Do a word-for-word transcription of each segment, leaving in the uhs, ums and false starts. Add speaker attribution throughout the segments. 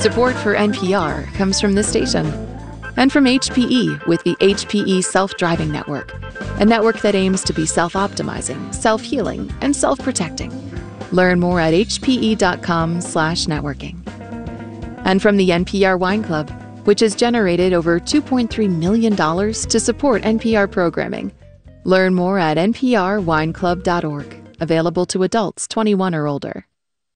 Speaker 1: Support for N P R comes from this station and from H P E with the H P E Self-Driving Network, a network that aims to be self-optimizing, self-healing, and self-protecting. Learn more at hpe.com slash networking. And from the N P R Wine Club, which has generated over two point three million dollars to support N P R programming. Learn more at n p r wine club dot org. Available to adults twenty-one or older.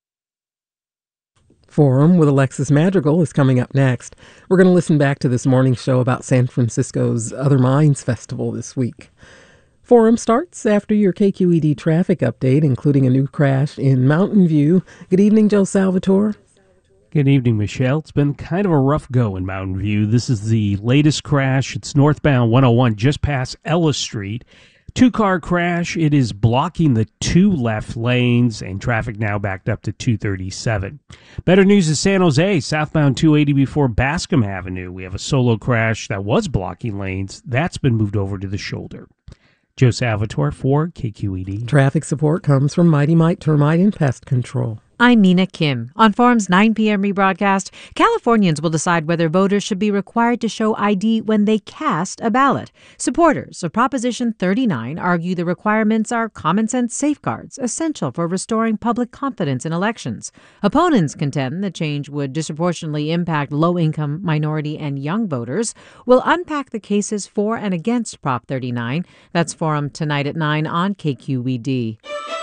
Speaker 2: Forum with Alexis Madrigal is coming up next. We're going to listen back to this morning's show about San Francisco's Other Minds Festival this week. Forum starts after your K Q E D traffic update, including a new crash in Mountain View. Good evening, Joe Salvatore.
Speaker 3: Good evening, Michelle. It's been kind of a rough go in Mountain View. This is the latest crash. It's northbound one oh one, just past Ellis Street. Two-car crash. It is blocking the two left lanes, and traffic now backed up to two thirty-seven. Better news is San Jose, southbound two eighty before Bascom Avenue. We have a solo crash that was blocking lanes. That's been moved over to the shoulder. Joe Salvatore for K Q E D.
Speaker 2: Traffic support comes from Mighty Mite Termite and Pest Control.
Speaker 4: I'm Mina Kim. On Forum's nine p.m. rebroadcast, Californians will decide whether voters should be required to show I D when they cast a ballot. Supporters of Proposition thirty-nine argue the requirements are common-sense safeguards essential for restoring public confidence in elections. Opponents contend the change would disproportionately impact low-income, minority, and young voters. We'll unpack the cases for and against Prop thirty-nine. That's Forum tonight at nine on K Q E D.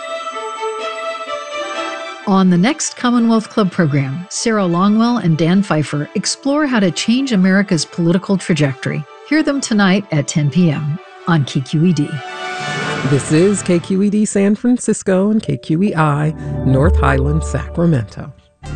Speaker 5: On the next Commonwealth Club program, Sarah Longwell and Dan Pfeiffer explore how to change America's political trajectory. Hear them tonight at ten p.m. on K Q E D.
Speaker 2: This is K Q E D San Francisco and K Q E I North Highland, Sacramento.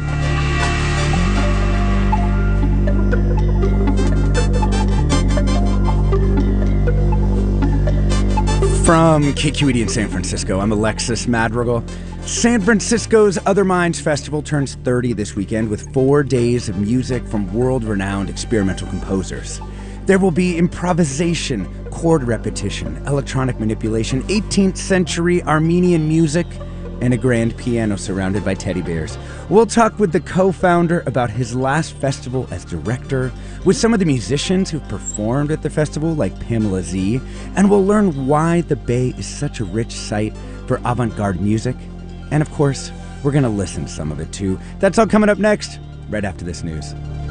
Speaker 6: From K Q E D in San Francisco, I'm Alexis Madrigal. San Francisco's Other Minds Festival turns thirty this weekend with four days of music from world-renowned experimental composers. There will be improvisation, chord repetition, electronic manipulation, eighteenth century Armenian music, and a grand piano surrounded by teddy bears. We'll talk with the co-founder about his last festival as director, with some of the musicians who've performed at the festival, like Pamela Z, and we'll learn why the Bay is such a rich site for avant-garde music. And of course, we're going to listen to some of it too. That's all coming up next, right after this news.